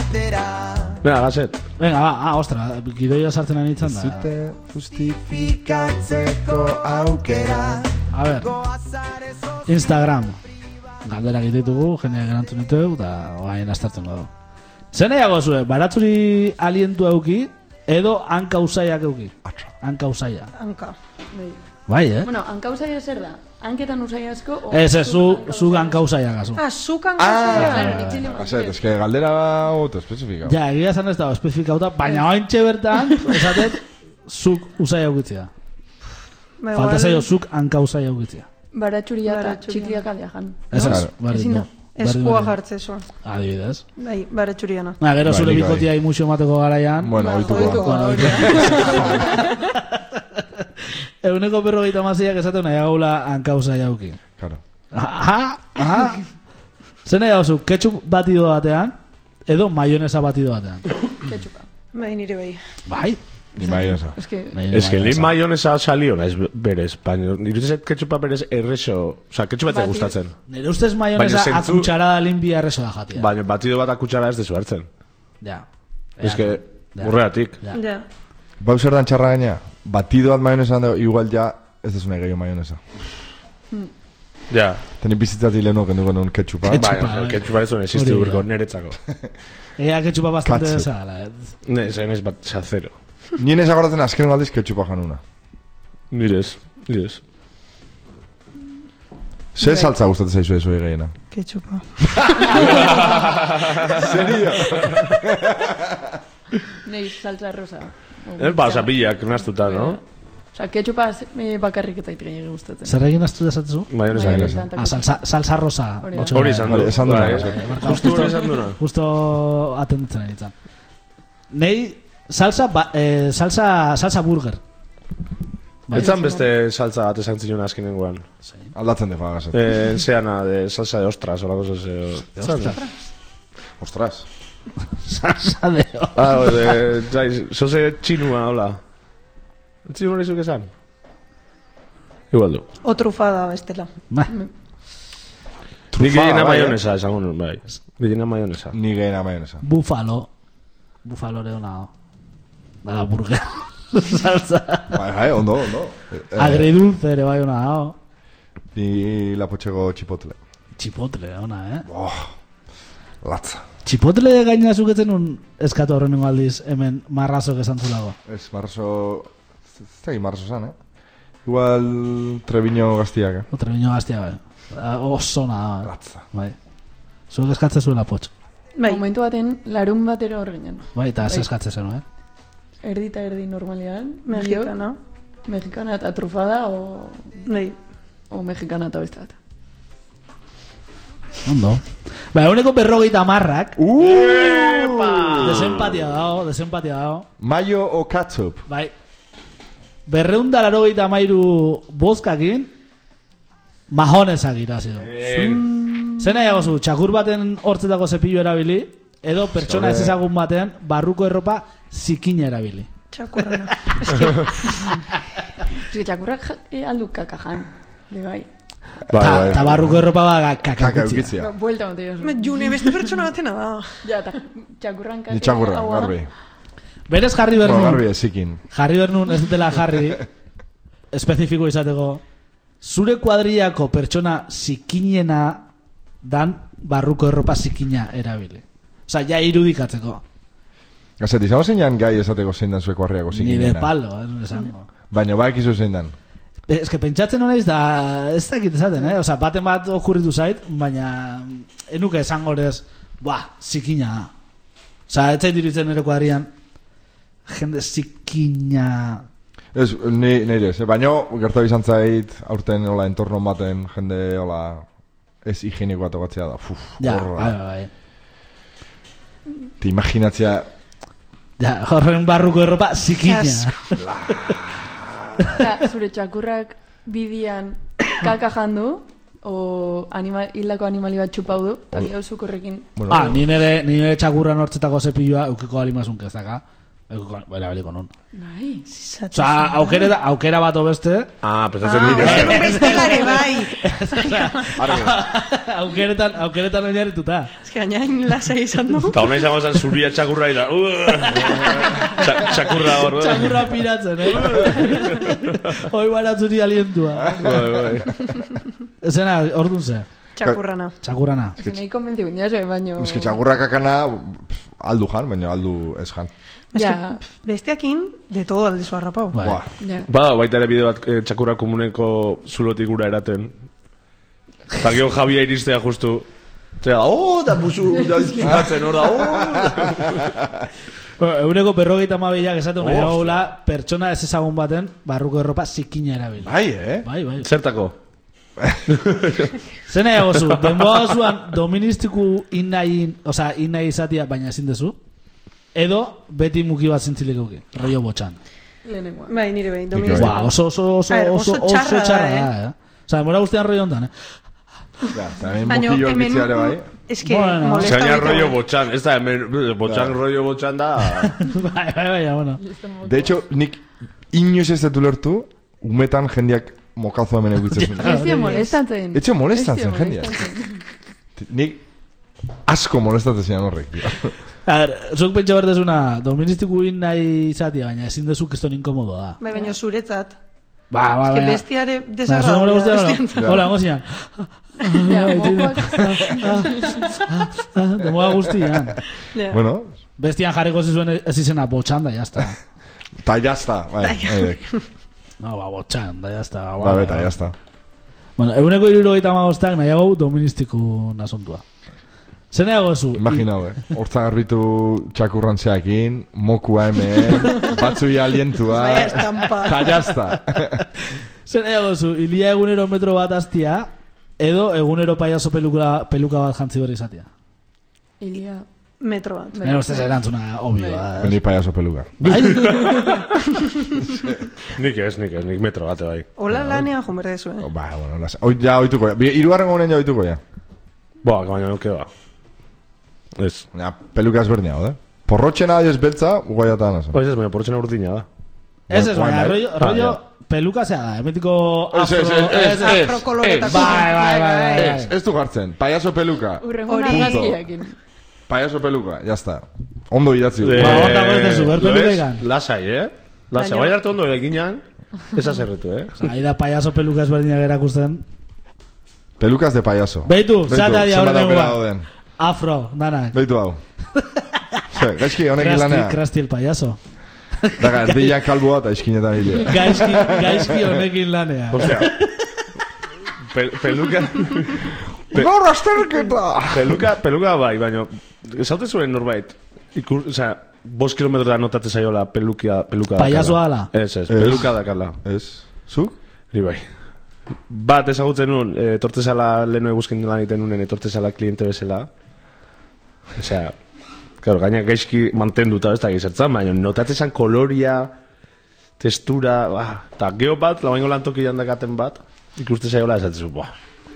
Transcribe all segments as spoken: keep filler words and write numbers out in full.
Venga, gazet. Venga, ba, ah, ostra, gidoia sartzen ari nintzen da. Zute justifikatzeko aukera. A ver, Instagram. Galdera egitetugu, jendeak erantzun ditugu, eta oain astartzen dugu. Zer nahiago zuen, baratzuri alientu euki, edo hanka usaiak euki? Hanka usaia. Hanka. Bai, eh? Bueno, hanka usaia zer da? Hanketan usai asko? Ez, ez, zu, zu hanka usaia gazu. Ah, zu hanka usaia. Gazet, ez que galdera auto espezifika. Ja, egia zan ez dago espesifikauta, baina ointxe bertan, esatet, zuk usaia eukitzea. Falta zaio zuk hanka usaia eukitzea. Baratxuria eta txikliak adiajan. Ez ez, Ezin da. Eskua jartze zua. Adibidez. Bai, baratxuriana. Na, gero zure bikotia imusio mateko garaian. Bueno, oituko. Eguneko berrogeita maziak esaten nahi agaula hankauza jauki. Claro. Aha, aha. Zer nahi hauzu, ketchup batido batean, edo mayonesa batido batean. Ketchupa. Bai, nire bai. Bai? Ni mayonesa. Es que... Es que ni mayonesa salio naiz berez, baina nire ketchupa berez erreso, oza, ketchupa ez gustatzen. Nire ustez mayonesa akutxarada limpia erreso da jatia. Baina batido bat akutxara ez dezu hartzen. Ja. Es que, burreatik. Ja. Bau zer dan txarra gaina, batido bat mayonesa dago, igual ja ez desu nahi gehiago mayonesa. Ja. Teni bizitzatik lehenu kenduko nun ketchupa. Baina, ketchupa ez duen existe urko niretzako. Ea ketchupa bastante desala, eh? Ne, zain ez bat zero. Nien ez agoratzen azken aldiz ketchupa januna. Nirez, nirez. Zer saltza gustatzen zaizu ez hori gehiena? Ketchupa. Serio? Nei, salsa rosa. Ez ba, zapillak naztuta, no? Osa, ketchupa bakarrik eta itrei egin gustatzen. Zer egin aztu desatzu? Mayonesa. Ah, salsa, salsa rosa. Hori izan du. Esan du. Justo hori izan du. Justo atenditzen ari izan. Nei, salsa, ba, eh, salsa, salsa burger. Etzan beste salsa bat esan zinon azkenengoan. Aldatzen defa gazet. Eh, Enseana de salsa de ostras, o la cosa se... De ostras? Ostras. Salsa de ostras. Ah, de... Zaiz, soze txinua, hola. Txinua nizuk esan? Igual du. O trufada bestela. Nik gehiena mayonesa, esango nun, bai. Gehiena mayonesa. Ni gehiena mayonesa. Búfalo. Búfalo ere hona. Da, burger. Salsa. Bai, bai, ondo, ondo. Agridulce ere bai hona dao. Ni lapotxego chipotle. Chipotle, ona, eh? Oh, latza. Chipotle gaina zuketzen un eskatu horrenengo aldiz hemen marrazo esan zulago. Ez, marrazo... Ez da marrazo zan, eh? Igual Treviño gaztiak, eh? O Treviño gaztiak, bai. Oso na, latza. Bai. Zuek eskatze zuen lapotx. Bai. Momentu baten, larun batero hor ginen. Bai, eta ez eskatze zen, eh? Erdi eta erdi normalean. Mexicana. Mexicana eta trufada, o... Bai. O mexicana eta beste bat. Ondo. Ba, eguneko berrogeita marrak. Uuuuupa! Desempatia dago, desempatia dago. Mayo o ketchup? Bai. Berreunda larogeita mairu bozkakin, majonesak irazi du. Zena jagozu, txakur baten hortzetako zepillo erabili, edo pertsona ez ezagun batean, barruko erropa zikina erabili. Txakurrana. Ez que txakurrak aldu kakajan. De bai. Eta barruko erropa ba kakakitzia. Buelta mote jozu. June, beste pertsona batena da. Ja, eta txakurran Ni txakurra, garbi. Berez jarri bernun. Garbi ezikin. Jarri bernun ez dutela jarri, espezifiko izateko, zure kuadriako pertsona zikinena dan barruko erropa zikina erabili. Osa, ja irudikatzeko. Gazet, izango zeinan gai esateko zein dan zueko harriako zikinena. Ni de palo, eh, esango. Baina ba ekizu zein dan. Ez que pentsatzen honaiz da, ez dakit esaten, eh? Osa, baten bat okurritu zait, baina enuke esango horrez, buah, zikina. Osa, ez zait diritzen ere kuadrian, jende zikina... Ez, ni, nire, ez, baina gertu bizan zait, aurten hola, entorno baten, jende, hola, ez higieniko bat ogatzea da, fuf, ja, horra. bai, bai. Te imaginatzea... Ja, horren barruko erropa zikina. Eta zure txakurrak bidian kaka jandu, o animal, hildako animali bat txupau du, eta gau zuk horrekin... Ah, ni nire, ni nire txakurran hortzetako zepilloa eukiko alimazun kezaka. Erabiliko nun. Bai. Osa, aukera, aukera bat obeste. Ah, pensatzen Ah, nire. beste bestelare bai. Aukeretan, aukeretan oinarrituta. Ez que gainain lasai izan du. Eta hona izango zen zuria txakurra ira. Txa- Txakurra hor. Txakurra piratzen, eh? Hoi baratzuri alientua. Bai, bai. Zena, orduan ze. Txakurrana. Txakurrana. Ez que nahi konbentzi gundi jaso, baino... Ez que txakurrak akana pff, aldu jan, baina aldu ez jan. Ez Ja. que besteakin, de todo aldezu harrapau. Bai. Buah. Ja. Ba, baita ere bideo bat eh, txakurra komuneko zulotik gura eraten. Eta gero Javia iristea justu. Zera, oh, da busu, da izkipatzen, hor da, oh. Bueno, eguneko berrogeita amabilak esatu nahi dagoela pertsona ez ezagun baten barruko erropa zikina erabil. Bai, eh? Bai, bai. Zertako? Zena egozu, denboa zuan doministiku innain, oza, innai izatia, baina ezin dezu. Edo beti muki bat zintzilekoki, rollo botxan. Lehenengoa. Bai, nire bai, Bai. dominizko. Ba, oso, oso, oso, A ver, oso, oso oso txarra txarra da, da, eh? Oza, demora guztian rollo ondan, eh? Ja, tamén Baina mokillo hemen, bitziare bai. es que Bueno, molesta Zaina baita, rollo bai. botxan, ez da, hemen, botxan rollo botxan da... Bai, bai, bai, bueno. De hecho, nik inoiz ez dut ulertu, umetan jendiak mokazo hemen egutzen zuen. Ez dio molestatzen. Etxe molestatzen Ez dio jendeak. molestatzen. Nik asko molestatzen zian horrek, tío. A ver, zuk pentsa berdezuna, doministiku nahi izatia, baina ezin dezu keston inkomodo da. Bai, baina zuretzat. Ba, ba, Es que baina... bestiare Baina, zure gure guztian, desagradable. hola, hola, gozian. Ja, mokoak... Demoa guztian. Ja. Bueno, Bestian jarriko zizuen ez izena botxan da, jazta. ta jazta, bai, aidek. No, ba, botxan da, jazta. Ba, beta, jazta. Bueno, eguneko irurogeita magostak nahiago doministiku nasuntua. Zene zu? Imaginau, eh? Hortza garbitu txakurrantzeakin, mokua hemen, batzui alientua, Vaya estampa. ta jazta. Zene zu? Ilia egunero metro bat aztia, edo egunero paiazo peluka, peluka bat jantzi hori izatia. Ilia... Metro bat. Nire ustez erantzuna obvioa. Beni payaso peluka. Bai? Nik ez, nik ez, nik metro bate bai. Hola lanean joan berde zu, eh? Ba, bueno, las... Oi, ja, oituko, ja. Bi- Hirugarren gonen ja oituko, ja. Boa, baina nuke ba. Ez. Ja, peluka ezberdina, eh? Porrotxena ez beltza, guaiatan aso. Oiz ez, baina portxena urdina da. Ez ez, baina, Bai, rollo, Ah, rollo ja. peluka zea da, emetiko Ez, afro... ez, ez, ez, ez, Afrokoloretako. Bai, bai, bai, bai. Ez, ez du jartzen, payaso peluka. Urrengo Hori. argazkiakin. Payaso peluka, jazta. Ondo idatzi. Eh, Ba, onda goetezu, ber lo peluka ez? ikan. Lasai, eh? Lasai, Baina- bai hartu ondo eginan, ez azerretu, eh? Ahi da payaso peluka ezberdinak erakusten. Pelukas de payaso. Beitu, zata dia zenbat horren aukera gua. dauden. Afro, danak. Beitu hau. Zer, gaizki honekin Krasti, lanea. krasti el payaso. Daga, erdiak kalboa eta iskinetan hile. Gaizki, gaizki honekin lanea. Osea, pel, peluka... Pe- Gaur asterketa! peluka, peluka bai, baina... Esaute zuen norbait, ikur, osea, bost kilometroa notate zaiola pelukia, peluka Payasoa dakala. dala. Ez, ez, peluka dakala. Ez, zuk? Ni bai. Bat ezagutzen nun, etortezala lehenu eguzkin lan egiten nunen, etortezala kliente bezala. Osea, claro, gaina gaizki mantenduta ez da gizertzan, baina notatzen koloria, textura, ba, eta geho bat, labaingo lantoki jandakaten bat, ikuste zaiola esatzen zu, buah.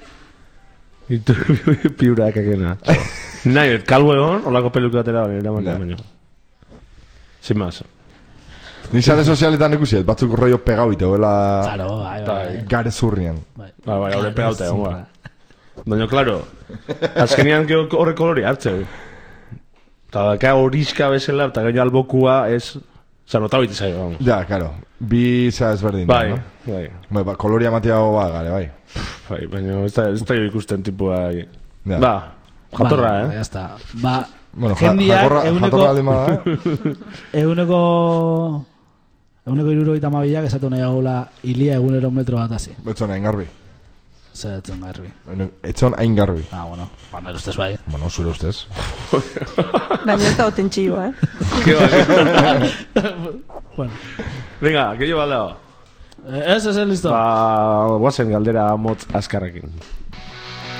Itu piura ekakena. Nahi, kalbo egon, olako peluka atera, baina eraman Ja. baina. Sin más. Ni sare sozialetan ikusiet, batzuk rollo pegau ite, hola Claro, bai, bai. gare zurrian. bai. Ba, bai, horre pegauta egon, ba. Baina, klaro, azkenean geho horre kolori hartzeu. Eta daka horiska bezala, eta gaino albokua ez... Osa, nota baita zaio, vamos. Ja, claro. Bi za ezberdin. Bai, no? bai, Bai, ba, koloria matiago ba, gare, bai. bai, baina ez da, ez da jo ikusten tipua... Ja. Ba, jatorra, Ba, eh? ya está. Ba, Bueno, ja, jendiak jatorra, eguneko... jatorra aldi bada, eh? Eguneko... Eguneko irurogeita amabilak esatu nahi agula ilia egunero metro bat hasi. Etzon hain garbi. Zer etzen garbi. Etzon hain garbi. Ah, bueno, ba, nire ustez bai. Bueno, zure ustez. Baina ez da oten txioa, eh? Ke ba, Bueno. venga, que lleva al lado. Eh, Ez, ez, ez, listo. Ba, guazen galdera motz azkarrekin.